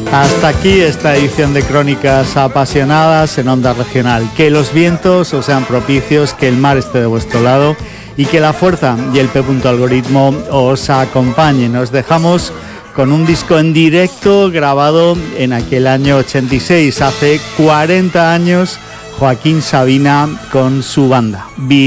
Hasta aquí esta edición de Crónicas Apasionadas en Onda Regional. Que los vientos os sean propicios, que el mar esté de vuestro lado y que la fuerza y el P. Algoritmo os acompañen. Os dejamos con un disco en directo grabado en aquel año 86, hace 40 años, Joaquín Sabina con su banda.